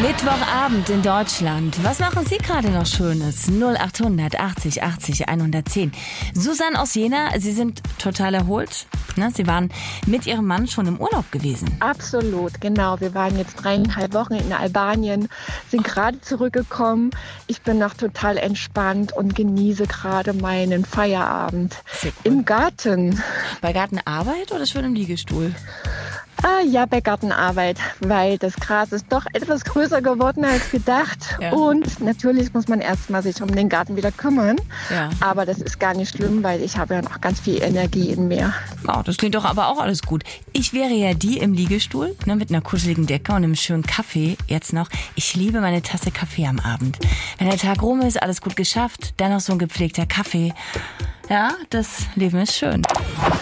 Mittwochabend in Deutschland. Was machen Sie gerade noch Schönes? 0800 80 80 110. Susanne aus Jena, Sie sind total erholt. Ne? Sie waren mit Ihrem Mann schon im Urlaub gewesen. Absolut, genau. Wir waren jetzt 3,5 Wochen in Albanien, sind gerade zurückgekommen. Ich bin noch total entspannt und genieße gerade meinen Feierabend im Garten. Bei Gartenarbeit oder schon im Liegestuhl? Ja, bei Gartenarbeit, weil das Gras ist doch etwas größer geworden als gedacht. Ja. Und natürlich muss man erstmal sich um den Garten wieder kümmern. Ja. Aber das ist gar nicht schlimm, weil ich habe ja noch ganz viel Energie in mir. Oh, das klingt doch aber auch alles gut. Ich wäre ja die im Liegestuhl, ne, mit einer kuscheligen Decke und einem schönen Kaffee jetzt noch. Ich liebe meine Tasse Kaffee am Abend. Wenn der Tag rum ist, alles gut geschafft, dann noch so ein gepflegter Kaffee. Ja, das Leben ist schön.